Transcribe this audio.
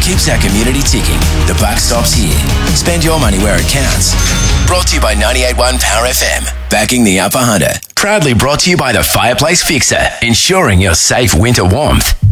keeps our community ticking. The buck stops here. Spend your money where it counts. Brought to you by 98.1 Power FM. Backing the Upper Hunter. Proudly brought to you by the Fireplace Fixer. Ensuring your safe winter warmth.